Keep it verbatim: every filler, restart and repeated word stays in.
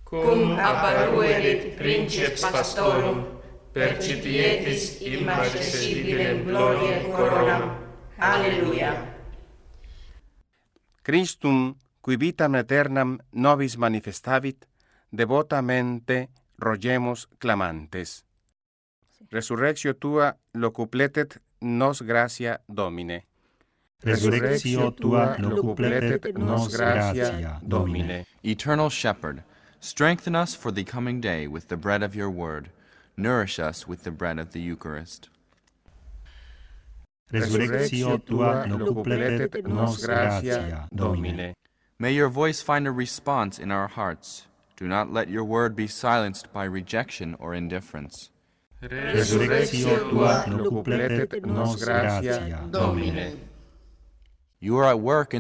cum apparuerit princeps pastorum, percipietis immarcesibilem gloriae coronam. Alleluia. Christum, qui vitam aeternam nobis manifestavit, devotamente rogemus clamantes. Resurrectio tua locupletet nos gratia Domine. Resurrectio tua locupletet nos gratia Domine. Eternal Shepherd, strengthen us for the coming day with the bread of your word. Nourish us with the bread of the Eucharist. Resurrectio tua locupletet nos gratia Domine. May your voice find a response in our hearts. Do not let your word be silenced by rejection or indifference. Resurrectio tua locupletet nos gratia Domine. You are at work in